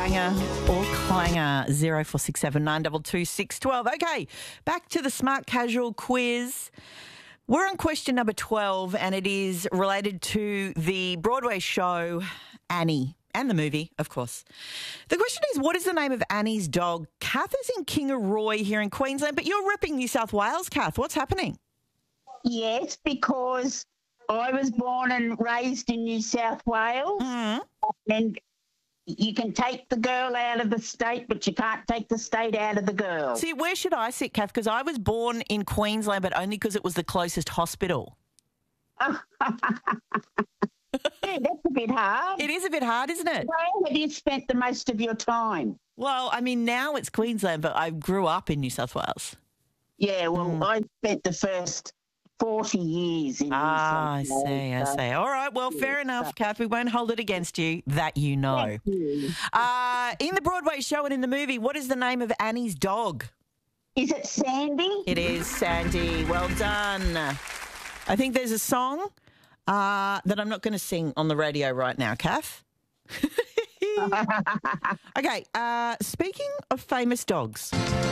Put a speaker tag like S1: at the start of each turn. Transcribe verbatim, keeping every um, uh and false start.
S1: banger or clanger. zero four six seven nine two two six one two. Okay, back to the Smart Casual quiz. We're on question number twelve, and it is related to the Broadway show Annie and the movie, of course. The question is, what is the name of Annie's dog? Kath is in Kingaroy here in Queensland, but you're repping New South Wales, Kath. What's happening?
S2: Yes, because I was born and raised in New South Wales,
S1: Mm.
S2: and you can take the girl out of the state, but you can't take the state out of the girl.
S1: See, where should I sit, Kath? Because I was born in Queensland, but only because it was the closest hospital.
S2: Yeah, that's a bit hard.
S1: It is a bit hard, isn't it?
S2: Where have you spent the most of your time?
S1: Well, I mean, now it's Queensland, but I grew up in New South Wales.
S2: Yeah, well,
S1: Mm.
S2: I spent the first forty years in
S1: Ah, I
S2: New South Wales.
S1: see, I
S2: so-
S1: see. All right, well, fair enough, Kath. We won't hold it against you, that you know.
S2: Thank you.
S1: Uh, in the Broadway show and in the movie, what is the name of Annie's dog?
S2: Is it Sandy?
S1: It is Sandy. Well done. I think there's a song uh, that I'm not going to sing on the radio right now, Kath. Okay, uh, speaking of famous dogs.